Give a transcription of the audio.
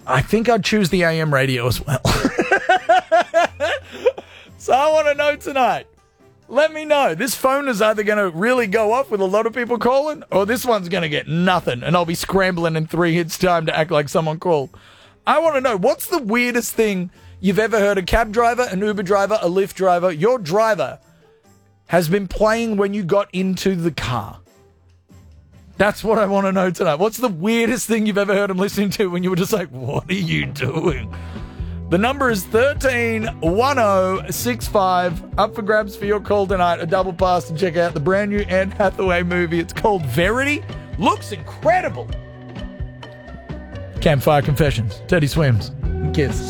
I think I'd choose the AM radio as well. So I want to know tonight. Let me know. This phone is either going to really go off with a lot of people calling, or this one's going to get nothing, and I'll be scrambling in 3 hits time to act like someone called. I want to know, what's the weirdest thing you've ever heard a cab driver, an Uber driver, a Lyft driver, your driver has been playing when you got into the car? That's what I want to know tonight. What's the weirdest thing you've ever heard him listening to when you were just like, what are you doing? The number is 131065. Up for grabs for your call tonight. A double pass to check out the brand new Anne Hathaway movie. It's called Verity. Looks incredible. Campfire Confessions. Teddy Swims. Kiss.